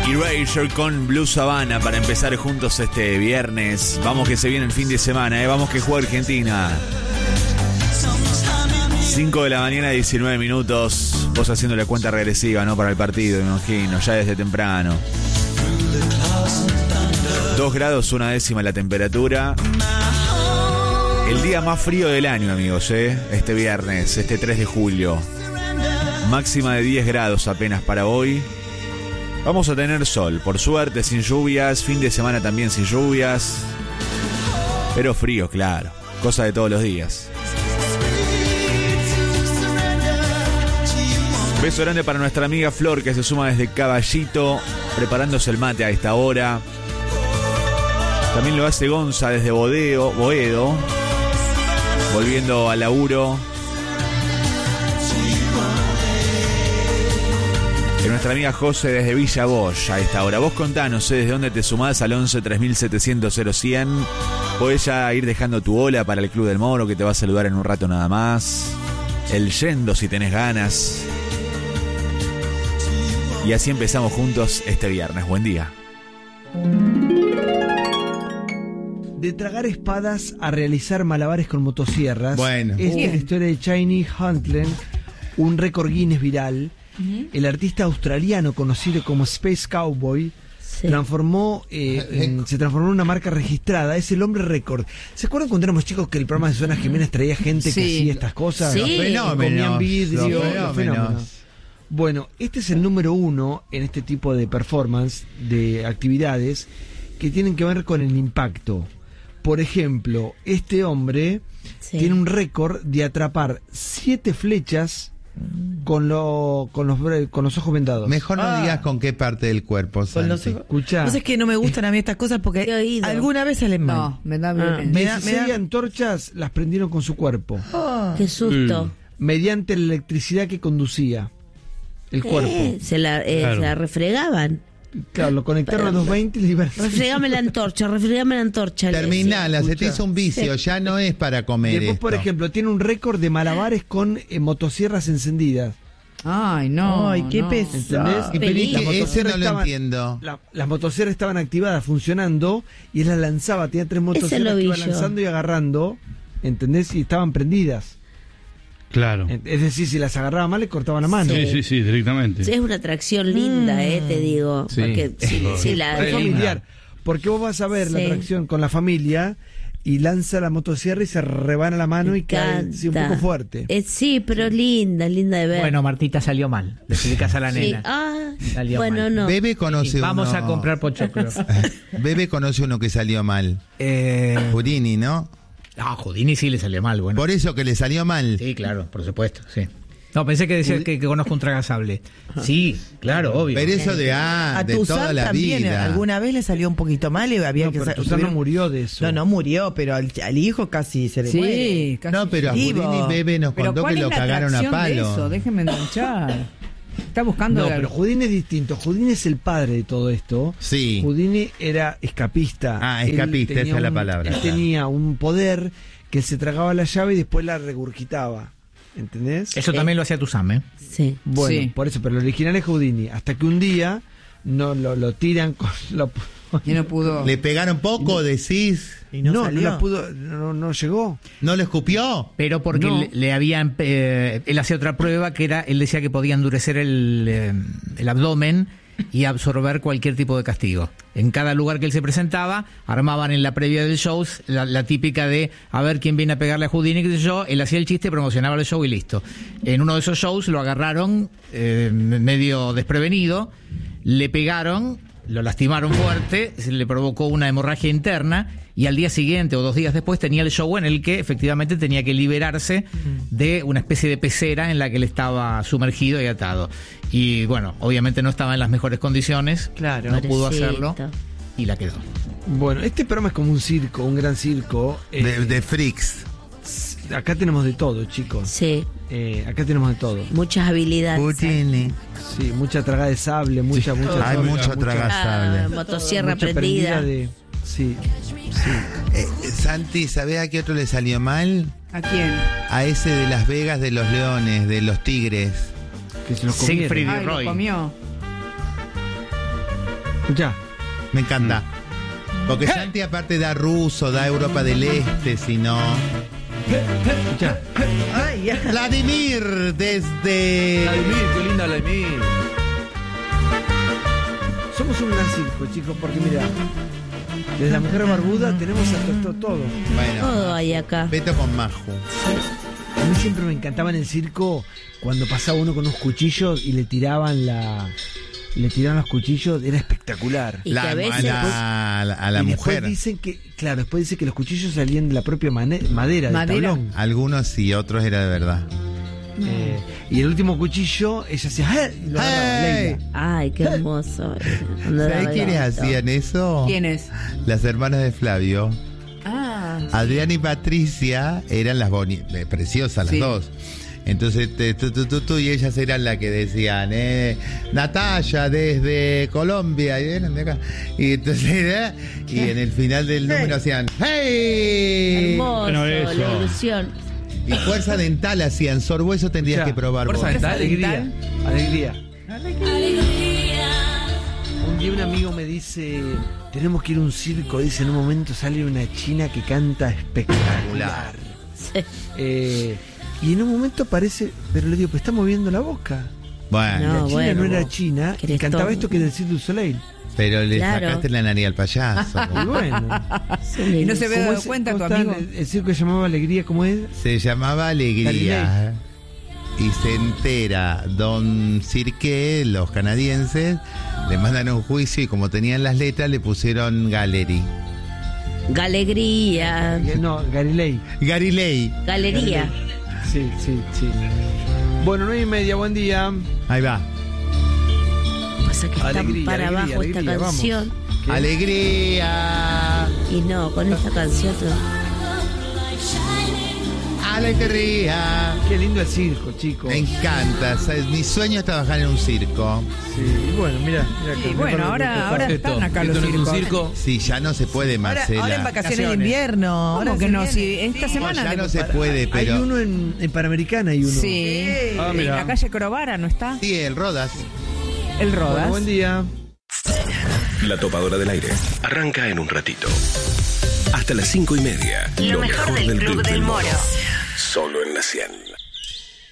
Erasure con Blue Savannah para empezar juntos este viernes. Vamos que se viene el fin de semana, vamos que juega Argentina. 5 de la mañana, 19 minutos. Vos haciendo la cuenta regresiva, ¿no? Para el partido, me imagino, ya desde temprano. 2 grados, 1/10 la temperatura. El día más frío del año, amigos, este viernes, este 3 de julio. Máxima de 10 grados apenas para hoy. Vamos a tener sol, por suerte, sin lluvias. Fin de semana también sin lluvias. Pero frío, claro. Cosa de todos los días. Beso grande para nuestra amiga Flor, que se suma desde Caballito, preparándose el mate a esta hora. También lo hace Gonza desde Boedo, volviendo al laburo. Y nuestra amiga José desde Villa Bosch a esta hora. Vos contanos, desde dónde te sumás al 11 3700 0100. Podés ya ir dejando tu hola para el Club del Moro, que te va a saludar en un rato nada más. El Yendo si tenés ganas. Y así empezamos juntos este viernes. Buen día. De tragar espadas a realizar malabares con motosierras. Bueno. Esta es la historia de Cheyne Huntley, un récord Guinness viral. El artista australiano conocido como Space Cowboy se transformó en una marca registrada. Es el hombre récord. ¿Se acuerdan cuando éramos chicos que el programa de Zonas Gemelas traía gente que hacía estas cosas? Sí. Los Fenómenos. los fenómenos. Bueno, este es el número 1 en este tipo de performance, de actividades que tienen que ver con el impacto. Por ejemplo, este hombre tiene un récord de atrapar 7 flechas con los ojos vendados. Mejor no digas con qué parte del cuerpo, Santi. Escuchá. No sé, es que no me gustan a mí estas cosas porque alguna vez salen mal. No, me da bien. 16 antorchas las prendieron con su cuerpo. Qué susto. Mediante la electricidad que conducía el cuerpo. Se la refregaban. Claro, lo conectaron a 220 y le iban a... Refregame la antorcha. Terminala, se te hizo un vicio, ya no es para comer. Después, esto. por ejemplo, tiene un récord de malabares con motosierras encendidas. Ay, no. Ay, qué ¿Entendés? pesado. Ese no lo entiendo. Las motosierras estaban activadas, funcionando, y él las lanzaba. Tenía 3 motosierras que iba lanzando y agarrando, ¿entendés? Y estaban prendidas. Claro. Es decir, si las agarraba mal, le cortaban la mano. Sí, directamente. Es una atracción linda, te digo. Sí. Porque si la Es familiar. Porque vos vas a ver la atracción con la familia y lanza la motosierra y se rebana la mano y cae un poco fuerte. Sí, pero linda de ver. Bueno, Martita, salió mal. Le explicas a la nena. Salió bueno, mal. no. Bebe conoce Vamos uno. a comprar pochoclo. Bebe conoce uno que salió mal. Houdini, ¿no? No, Houdini sí le salió mal, bueno. Por eso que le salió mal. Sí, claro, por supuesto, sí. No, pensé que decía que conozco un tragasable. Sí, claro, obvio. Pero eso de A de Tuzán toda la también vida. alguna vez le salió un poquito mal y había que... Pero Tuzán no murió de eso. No murió, pero al hijo casi se le muere. Casi. No, pero a Vivo. Houdini Bebe nos Pero contó ¿cuál que es lo la cagaron a atracción de palo. eso? Déjenme enganchar. Está buscando... No, pero Houdini es distinto. Houdini es el padre de todo esto. Sí. Houdini era escapista. Ah, escapista, Él tenía esa es la palabra. Él tenía un poder que se tragaba la llave y después la regurgitaba. ¿Entendés? Eso también lo hacía Tuzán, ¿eh? Sí. Bueno, Sí. por eso, pero el original es Houdini. Hasta que un día lo tiran con... Y no pudo... ¿Le pegaron poco, decís? Y no salió. No llegó. ¿No lo escupió? Pero porque No. le habían... él hacía otra prueba que era... Él decía que podía endurecer el abdomen y absorber cualquier tipo de castigo. En cada lugar que él se presentaba, armaban en la previa del show la típica de a ver quién viene a pegarle a Houdini, qué sé yo. Él hacía el chiste, promocionaba el show y listo. En uno de esos shows lo agarraron medio desprevenido, le pegaron, lo lastimaron fuerte, se le provocó una hemorragia interna y al día siguiente o 2 días después tenía el show en el que efectivamente tenía que liberarse de una especie de pecera en la que él estaba sumergido y atado. Y bueno, obviamente no estaba en las mejores condiciones, Claro. no pudo Pobrecito. hacerlo y la quedó. Bueno, este programa es como un circo, un gran circo. De freaks. Acá tenemos de todo, chicos. Sí, Acá tenemos de todo. muchas habilidades. Houdini. Sí, mucha tragada de sable, mucha Hay mucho tragasable. Motosierra mucha prendida. Sí. Santi, ¿sabés a qué otro le salió mal? ¿A quién? A ese de Las Vegas de los leones, de los tigres. Que se los comieron. Siegfried Ay, Roy. lo comió. Escuchá. Me encanta. Porque Santi aparte da ruso, da Europa del Este, si no. Escuchá. Vladimir desde... Vladimir, qué linda Vladimir. Somos un gran circo, chicos, porque mira, desde la mujer barbuda tenemos hasta todo. Bueno, Todo hay acá. Beto con Maju. A mí siempre me encantaba en el circo cuando pasaba uno con unos cuchillos y le tiraban los cuchillos, era espectacular. Y que a veces a la y mujer. Después dice que los cuchillos salían de la propia madera del tablón. Algunos sí, otros era de verdad. Y el último cuchillo, ella hacía y lo agarraba, Leila. Ay, qué hermoso. ¿Sabés quiénes hacían eso? ¿Quiénes? Las hermanas de Flavio. Ah. Adriana y Patricia eran las preciosas las dos. Entonces tú y ellas eran las que decían Natalia desde Colombia, y eran de acá. Y entonces y en el final del número hacían ¡hey! Hermoso, Bueno, eso. la evolución. Y fuerza dental hacían. Sorbo, eso tendrías que probar vos. Fuerza dental, alegría. Un día un amigo me dice, tenemos que ir a un circo, dice, en un momento sale una china que canta espectacular. Y en un momento aparece, pero le digo, pues está moviendo la boca. Bueno, La china no era china y querés cantaba todo. esto que es del Cirque du Soleil. pero le Claro. sacaste la nariz al payaso. Y bueno, Y no se había ¿cómo dado es? cuenta tu ¿Cómo está? amigo. El circo se llamaba Alegría, ¿cómo es? Se llamaba Alegría. Y se entera Don Cirque, los canadienses, le mandan a un juicio y como tenían las letras le pusieron Gallery. Galegría. No, Galilei. Galilei. Galería. Sí. Bueno, 9:30, buen día. Ahí va. Pasa que está Alegría, para alegría, abajo esta alegría, vamos. canción. ¿Qué? Alegría. Y no, con esta canción no. Alegría. Qué lindo el circo, chicos. Me encanta. ¿Sabes? Mi sueño es trabajar en un circo. Sí, y bueno, mira. Y bueno, ahora están acá los circos. Sí, ya no se puede, Marcela. Ahora en vacaciones de invierno. ¿Cómo ahora que se no? viene. Si esta No, semana... ya no se puede, Hay pero... uno en Panamericana, hay uno. Sí. Ah, En mira. la calle Crovara, ¿no está? Sí, el Rodas. El Bueno, Rodas. buen día. La topadora del aire arranca en un ratito. Hasta las 5:30. Lo mejor del Club del Moro. Solo en la 100.